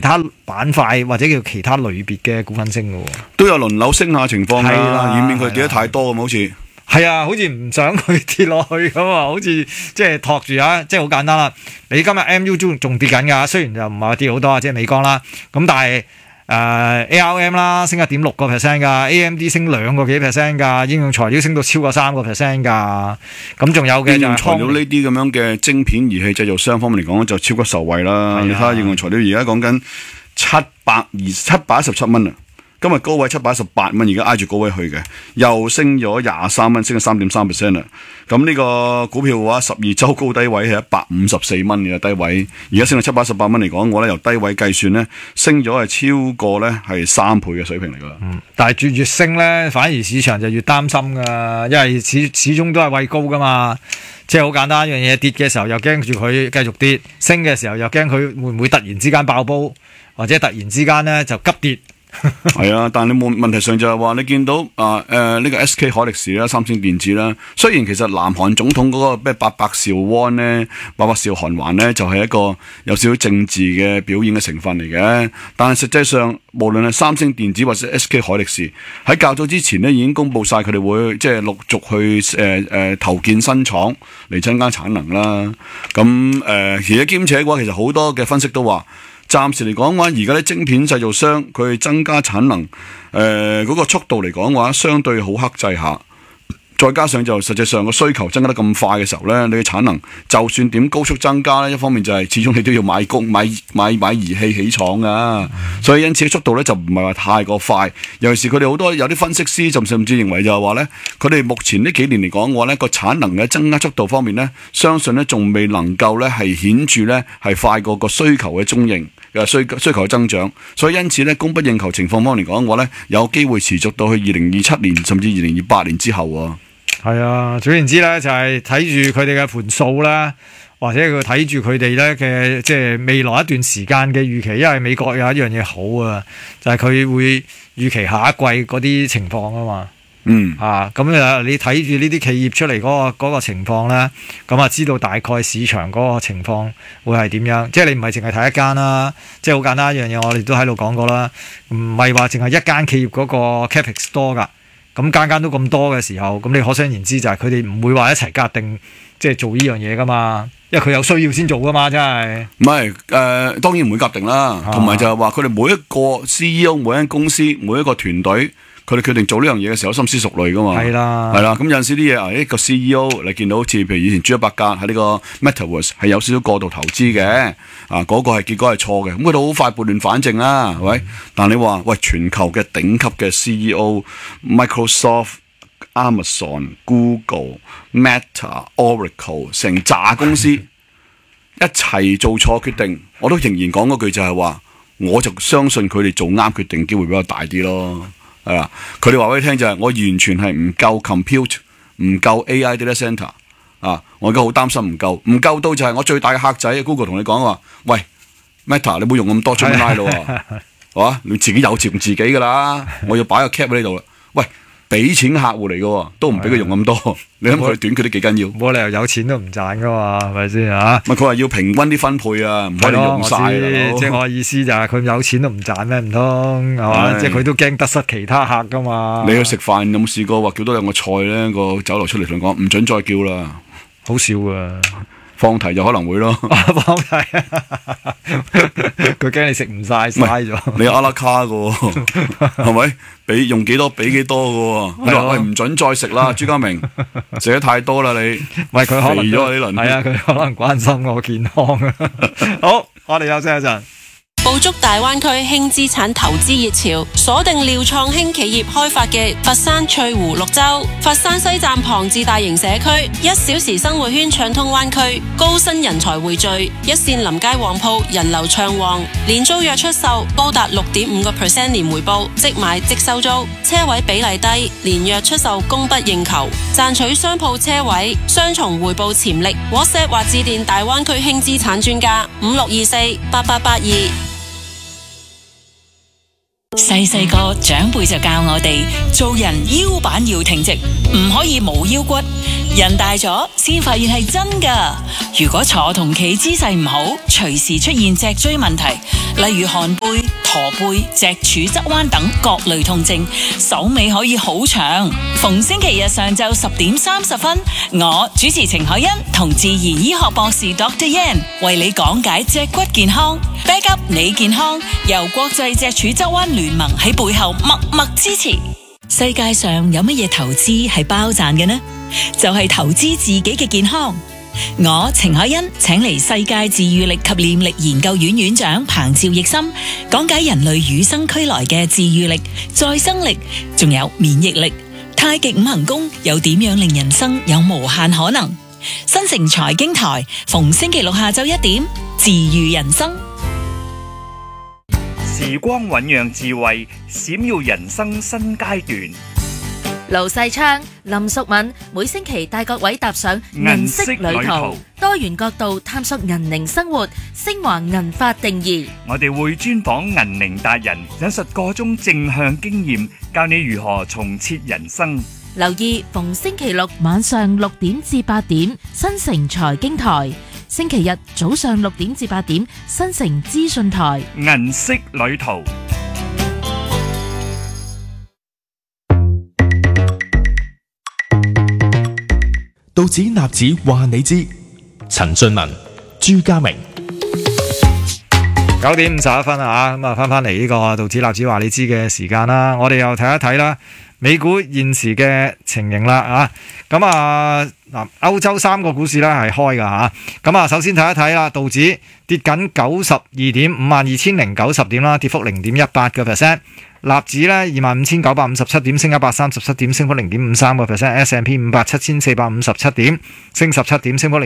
他板塊或者叫其他類別嘅股份升嘅喎， 都有輪流升下情況㗎，以免佢跌得太多咁好似。 係啊，好似唔想佢跌落去咁啊，好似即係托住啊，即係好簡單啦。你今日 MU 仲跌緊㗎，雖然就唔係話跌好多啊，即係美光啦。咁但係ARM 啦升 1.6% 㗎 ，AMD 升2個幾%㗎，應用材料升到超過3%㗎。咁仲有嘅應用材料呢啲咁樣嘅晶片儀器製造商方面嚟講就超級受惠啦。你睇下應用材料而家講緊717蚊啊！今日高位718蚊，而家挨住高位去嘅，又升咗23蚊，升咗3.3% 啦。咁呢個股票嘅話，12週高低位係154蚊嘅低位，而家升到718蚊嚟講，我咧由低位計算咧，升咗係超過咧係3倍嘅水平嚟㗎。 但係越升咧，反而市場就越擔心㗎，因為始終都係位高㗎嘛。即係好簡單一樣嘢，跌嘅時候又驚住佢繼續跌，升嘅時候又驚佢會唔會突然之間爆煲，或者突然之間咧就急跌。 係啊，但係你問題上就係話你見到呢個 SK 海力士啦、三星電子啦，雖然其實南韓總統嗰個咩八百兆溫咧、八百兆韓圜咧，就係一個有少少政治嘅表演嘅成分嚟嘅，但係實際上無論係三星電子或者 SK 海力士喺較早之前咧已經公布晒佢哋會即係陸續去投建新廠嚟增加產能啦。咁而且兼且嘅話，其實好多嘅分析都話。暫時嚟講嘅話，而家啲晶片製造商佢增加產能，嗰個速度嚟講嘅話，相對好克制下。再加上就實際上個需求增加得咁快嘅時候咧，你嘅產能就算點高速增加咧，一方面就係始終你都要買儀器起廠啊，所以因此速度咧就唔係話太過快。尤其是佢哋好多有啲分析師就甚至認為就係話咧，佢哋目前呢幾年嚟講嘅話咧，個產能嘅增加速度方面咧，相信咧仲未能夠咧係顯著咧係快過個需求嘅中型嘅需求嘅增長。所以因此咧供不應求情況方面嚟講嘅話咧，有機會持續到去2027年甚至2028年之後啊。 係啊，總言之咧就係睇住佢哋嘅盤數啦，或者佢睇住佢哋咧嘅即係未來一段時間嘅預期，因為美國有一樣嘢好啊，就係佢會預期下一季嗰啲情況啊嘛。咁你睇住呢啲企業出嚟嗰個情況咧，咁啊知道大概市場嗰個情況會係點樣。即係你唔係淨係睇一間啦，即係好簡單一樣嘢，我哋都喺度講過啦，唔係話淨係一間企業嗰個 capex 多㗎。咁間都咁多嘅時候，咁你可想而知就係佢哋唔會話一齊夾定即係做呢樣嘢噶嘛，因為佢有需要先做噶嘛，真係。唔係當然唔會夾定啦，同埋就係話佢哋每一個 CEO、每間公司、每一個團隊，佢哋決定做呢樣嘢嘅時候，深思熟慮噶嘛。係啦，咁有陣時啲嘢一個 CEO 你見到好似譬如以前G100喺呢個 Metaverse 係有少少過度投資嘅，嗰個係結果係錯嘅，咁佢哋好快撥亂反正啦，係咪？但你話喂全球嘅頂級嘅 CEO、Microsoft、Amazon、Google、Meta、Oracle 成紮公司一齊做錯決定，我都仍然講嗰句就係話，我就相信佢哋做啱決定機會比較大啲咯。係啦，佢哋話俾你聽就係我完全係唔夠 compute， 唔夠 AI data center 我而家好擔心唔夠到就係我最大嘅客仔 Google 同你講話，喂 Meta 你唔好用咁多 Gemini 咯，係嘛？你自己有錢自己噶啦，我要擺個 cap 喺呢度啦，喂。俾錢客戶嚟嘅，都唔俾佢用咁多。你諗佢短缺都幾緊要？冇理由有錢都唔賺噶嘛，係咪先嚇？佢話要平均啲分配啊，唔可以用晒。即係我意思就係佢有錢都唔賺咩？唔通係嘛？即係佢都驚得失其他客噶嘛。你去食飯有冇試過話叫多兩個菜咧？個酒樓出嚟同你講唔准再叫啦，好少啊。放題就可能會咯，放題，佢驚你食唔晒嘥咗。你阿拉卡嘅係咪？俾用幾多俾幾多嘅？你話喂唔准再食啦，朱家明食得太多啦你。喂佢可能肥咗呢輪，係啊，佢可能關心我健康啊。好，我哋休息一陣。 捕捉大灣區輕資產投資熱潮，鎖定廖創興企業開發嘅佛山翠湖綠洲、佛山西站旁至大型社區，1小時生活圈暢通灣區，高薪人才匯聚，一線臨街旺鋪人流暢旺，年租約出售高達6.5% 年回報，即買即收租，車位比例低，連約出售供不應求，賺取商鋪車位雙重回報潛力。WhatsApp 或致電大灣區輕資產專家56248882。 細細個長輩就教我哋做人腰板要挺直，唔可以冇腰骨。人大咗先發現係真噶。如果坐同企姿勢唔好，隨時出現脊椎問題，例如寒背、駝背、脊柱側彎等各類痛症，手尾可以好長。逢星期日上晝10:30，我主持程海欣同自然醫學博士 Dr. Yan 為你講解脊骨健康，back up 你健康，由國際脊柱側彎聯盟喺背後默默支持。世界上有乜嘢投資係包賺嘅呢？就係投資自己嘅健康。我程海欣請嚟世界治癒力及念力研究院院長彭趙奕森講解人類與生俱來嘅治癒力、再生力，仲有免疫力。太極五行功又點樣令人生有無限可能？新城財經台逢星期六下晝1點，治癒人生。 時光醞釀智慧，閃耀人生新階段。 盧世昌、林淑敏每星期帶各位踏上銀色旅途，多元角度探索銀齡生活，升華銀髮定義。 我哋會專訪銀齡達人，引述各種正向經驗，教你如何重設人生。 留意逢星期六晚上6點至8點，新城財經台；星期日早上6點至8點，新城資訊台。 銀色旅途。 道指納指話你知，陳俊文、朱家明。 9:51啊，咁啊翻嚟呢個道指納指話你知嘅時間啦，我哋又睇一睇啦，美股現時嘅情形啦啊，咁啊嗱，歐洲3個股市咧係開噶吓，咁啊首先睇一睇啦，道指跌緊92點，52,090點啦，跌幅0.18%。納指咧25,957點，升137點，升幅0.53%。S&P 500 7,457點，升17點，升幅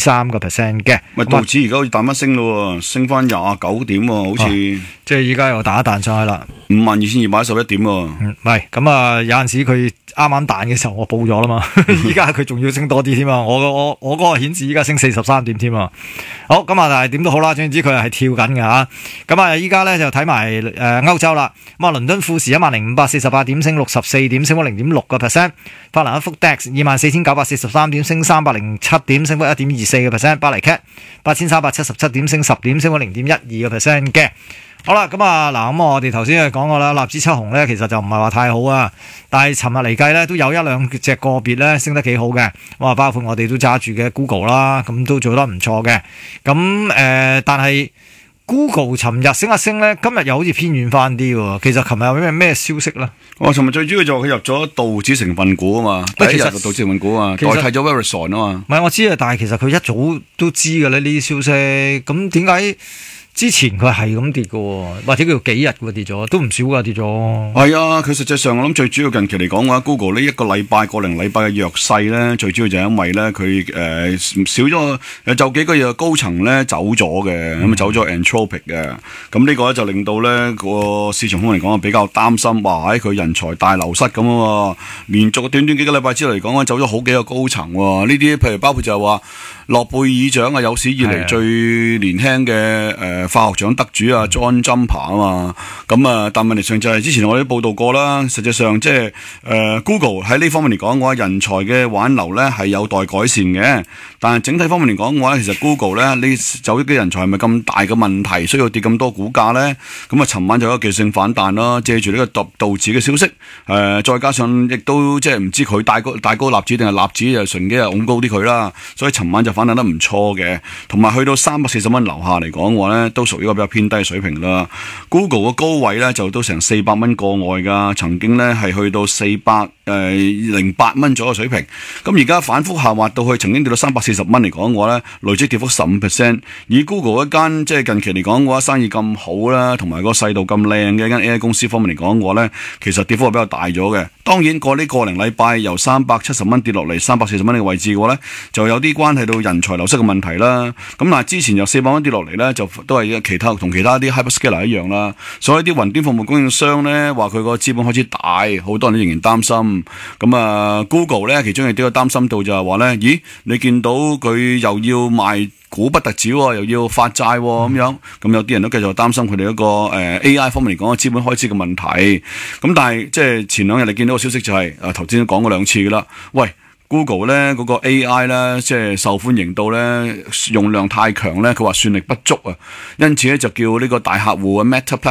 0.23%嘅。 咪道指而家好似彈翻升咯，升翻29點喎，好似即係依家又打一彈上去啦 52,211點喎。 唔係咁啊，有陣時佢啱啱彈嘅時候我報咗啦嘛，依家佢仲要升多啲添啊！我嗰個顯示依家升43點添啊！好咁啊，但係點都好啦，總之佢係跳緊嘅嚇。咁啊，依家咧就睇埋歐洲啦。咁啊，倫敦富時10,548點，升64點，升幅0.6%。法蘭克福 DAX 24,943點，升307點，升幅1.24%。巴黎 CAC 8,377點，升10點，升幅0.12%嘅。好啦，咁啊嗱，咁我哋頭先講過啦，納指七雄咧其實就唔係話太好啊，但係尋日嚟計咧都有一兩隻個別咧升得幾好嘅，哇！包括我哋都揸住嘅 Google 啦，咁都做得唔錯嘅。咁但係 Google 尋日升一升咧，今日又好似偏軟翻啲喎。其實尋日有咩消息咧？ 尋日最主要就係佢入咗道指成分股啊嘛，第一日嘅道指成分股啊嘛，代替咗 Verizon 啊嘛。 唔係我知啊，但係其實佢一早都知嘅咧呢啲消息，咁點解之前佢係咁跌嘅，或者叫幾日嘅跌咗，都唔少㗎跌咗。 係啊，佢實際上我諗最主要近期嚟講嘅話 ，Google 呢一個禮拜、個零禮拜嘅弱勢咧，最主要就係因為咧佢少咗就幾個月高層咧走咗嘅，咁走咗 Anthropic 嘅，咁呢個咧就令到咧個市場方面嚟講比較擔心，話喺佢人才大流失咁啊，連續短短幾個禮拜之內嚟講，走咗好幾個高層喎。呢啲譬如包括就係話諾貝爾獎啊，有史以嚟最年輕嘅化學獎得主啊 John Jumper 啊嘛，咁啊，但問題上就係之前我哋都報道過啦，實際上即係Google 喺呢方面嚟講嘅話，人才嘅挽留咧係有待改善嘅，但係整體方面嚟講嘅話，其實 Google 咧你走啲人才係咪咁大嘅問題，需要跌咁多股價咧？咁啊，尋晚就有一個技術性反彈啦，借住呢個道指嘅消息，再加上亦都即係唔知佢大高納指定係納指就順機又拱高啲佢啦，所以尋晚就反彈得唔錯嘅，同埋去到340蚊樓下嚟講嘅話咧，都屬於一個比較偏低嘅水平啦。Google 嘅高位咧就都成400蚊過外㗎，曾經咧係去到408蚊左右嘅水平。咁而家反覆下滑到去曾經跌到340蚊嚟講嘅話咧，累積跌幅15%。以 Google 一間即係近期嚟講嘅話，生意咁好啦，同埋個勢度咁靚嘅一間 AI 公司方面嚟講嘅話咧，其實跌幅係比較大咗嘅。當然過呢個零禮拜由370蚊跌落嚟340蚊呢個位置嘅話咧，就有啲關係到人才流失嘅問題啦。咁嗱，之前由400蚊跌落嚟咧，就都係同其他啲 hyperscaler 一樣啦。所以啲雲端服務供應商咧話佢個資本開始大，好多人都仍然擔心。 心。咁啊 Google 咧，其中亦都有擔心到就係話咧，咦，你見到佢又要賣股不特止喎，又要發債咁樣，咁有啲人都繼續擔心佢哋一個AI 方面嚟講嘅資本開支嘅問題。咁但係即係前兩日你見到個消息就係頭先都講過2次噶啦，喂。Google 咧嗰個 AI 咧，即係受歡迎到咧，用量太強咧，佢話算力不足啊，因此咧就叫呢個大客戶嘅 Meta